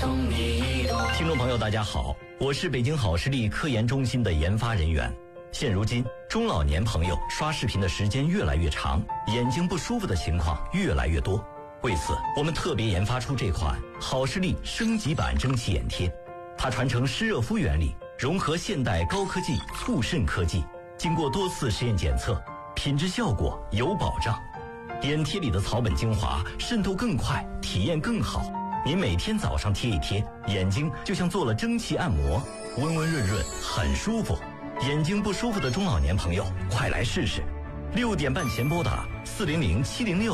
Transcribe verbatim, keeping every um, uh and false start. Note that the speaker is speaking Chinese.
送你一朵。 听众朋友大家好，我是北京好视力科研中心的研发人员。现如今中老年朋友刷视频的时间越来越长，眼睛不舒服的情况越来越多。为此我们特别研发出这款好视力升级版蒸汽眼贴，它传承湿热敷原理，融合现代高科技护肾科技，经过多次实验检测，品质效果有保障。眼贴里的草本精华渗透更快，体验更好。您每天早上贴一贴，眼睛就像做了蒸汽按摩，温温润润，很舒服。眼睛不舒服的中老年朋友，快来试试。六点半前拨打四零零七零六。